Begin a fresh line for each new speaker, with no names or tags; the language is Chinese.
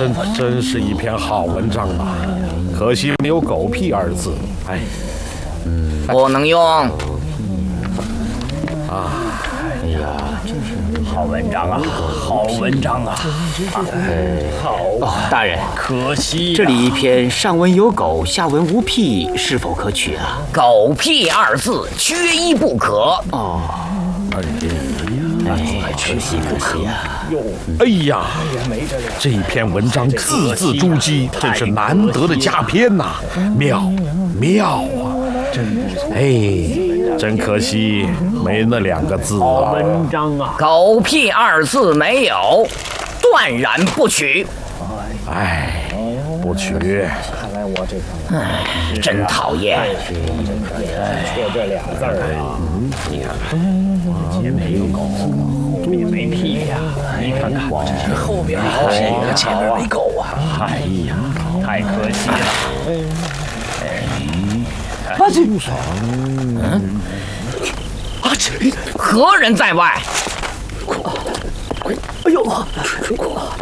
真是一篇好文章啊，可惜没有狗屁二字。哎，
不能用。
哎呀，好文章啊，好文章啊！好，
大人，
可惜
这里一篇上文有狗，下文无屁，是否可取啊？
狗屁二字缺一不可。
可惜啊！
哎呀，这篇文章字字珠玑，真是难得的佳篇呐，妙啊！真不错。哎，真可惜没那2个字啊。
文章啊，
狗屁二字没有，断然不取。
哎，不取。
看来我这个
真讨厌。
缺这2字啊！你看，前面有狗，后面没屁呀！你看看，这是后面有谁呀？前面没狗啊！哎呀，太可惜了。
何人在外？
哎呦，